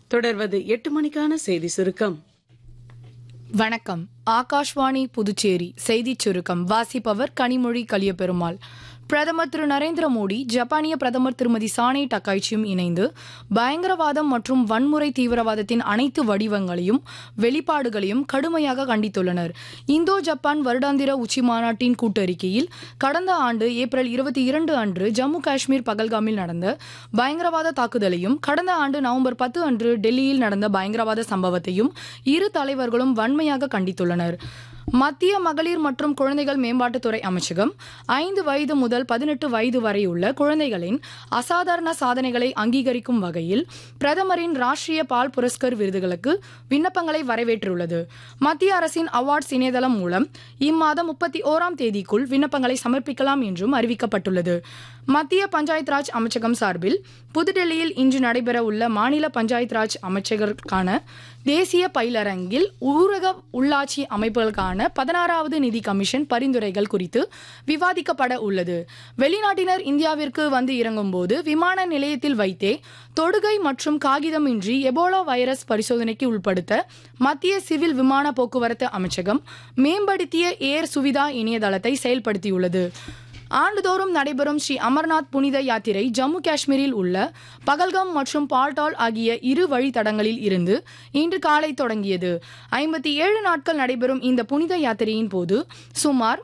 தொடர்வது 8 மணிக்கான செய்தி சுருக்கம். வணக்கம். ஆகாஷ்வாணி புதுச்சேரி செய்திச் சுருக்கம் வாசிப்பவர் கனிமொழி கலியபெருமாள். பிரதமர் திரு நரேந்திர மோடி ஜப்பானிய பிரதமர் திருமதி சானே டக்காய்ச்சியும் இணைந்து பயங்கரவாதம் மற்றும் வன்முறை தீவிரவாதத்தின் அனைத்து வடிவங்களையும் வெளிப்பாடுகளையும் கடுமையாக கண்டித்துள்ளனர். இந்தோ ஜப்பான் வருடாந்திர உச்சி மாநாட்டின் கூட்டறிக்கையில் கடந்த ஆண்டு ஏப்ரல் 22 அன்று ஜம்மு காஷ்மீர் பகல்காமில் நடந்த பயங்கரவாத தாக்குதலையும் கடந்த ஆண்டு நவம்பர் 10 அன்று டெல்லியில் நடந்த பயங்கரவாத சம்பவத்தையும் இரு தலைவர்களும் வன்மையாக கண்டித்துள்ளனர். மத்திய மகளிர் மற்றும் குழந்தைகள் மேம்பாட்டுத்துறை அமைச்சகம் 5 வயது முதல் 18 வயது வரை உள்ள குழந்தைகளின் அசாதாரண சாதனைகளை அங்கீகரிக்கும் வகையில் பிரதமரின் ராஷ்டிரிய பால் புரஸ்கர் விருதுகளுக்கு விண்ணப்பங்களை வரவேற்றுள்ளது. மத்திய அரசின் அவார்ட்ஸ் இணையதளம் மூலம் இம்மாதம் 31ஆம் தேதிக்குள் விண்ணப்பங்களை சமர்ப்பிக்கலாம் என்றும் அறிவிக்கப்பட்டுள்ளது. மத்திய பஞ்சாயத் ராஜ் அமைச்சகம் சார்பில் புதுடெல்லியில் இன்று நடைபெற உள்ள மாநில பஞ்சாயத் ராஜ் அமைச்சர்களுக்கான தேசிய பயிலரங்கில் ஊரக உள்ளாட்சி அமைப்புகளுக்கான 16வது நிதி கமிஷன் பரிந்துரைகள் குறித்து விவாதிக்கப்பட உள்ளது. வெளிநாட்டினர் இந்தியாவிற்கு வந்து இறங்கும் போது விமான நிலையத்தில் வைத்தே தொடுகை மற்றும் காகிதமின்றி எபோலா வைரஸ் பரிசோதனைக்கு உட்படுத்த மத்திய சிவில் விமான போக்குவரத்து அமைச்சகம் மேம்படுத்திய ஏர் சுவிதா இணையதளத்தை செயல்படுத்தியுள்ளது. ஆண்டுதோறும் நடைபெறும் ஸ்ரீ அமர்நாத் புனித யாத்திரை ஜம்மு காஷ்மீரில் உள்ள பகல்காம் மற்றும் பால்டால் ஆகிய இரு வழித்தடங்களில் இருந்து இன்று காலை தொடங்கியது. 57 நாட்கள் நடைபெறும் இந்த புனித யாத்திரையின் போது சுமார்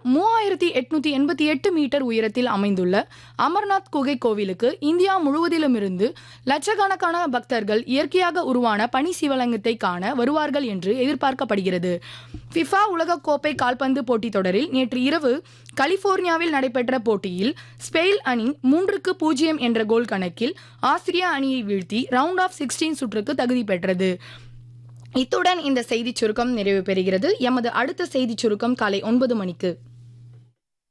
3888 மீட்டர் உயரத்தில் அமைந்துள்ள அமர்நாத் குகை கோவிலுக்கு இந்தியா முழுவதிலுமிருந்து லட்சக்கணக்கான பக்தர்கள் இயற்கையாக உருவான பனி சிவலிங்கத்தை காண வருவார்கள் என்று எதிர்பார்க்கப்படுகிறது. ஃபிஃபா உலகக்கோப்பை கால்பந்து போட்டித் தொடரில் நேற்று இரவு கலிபோர்னியாவில் நடைபெற்ற போட்டியில் ஸ்பெயின் அணி 3-0 என்ற கோல் கணக்கில் ஆஸ்திரியா அணியை வீழ்த்தி ரவுண்ட் ஆஃப் 16 சுற்றுக்கு தகுதி பெற்றது. இத்துடன் இந்த செய்திச் சுருக்கம் நிறைவு பெறுகிறது. எமது அடுத்த செய்திச் சுருக்கம் காலை 9 மணிக்கு.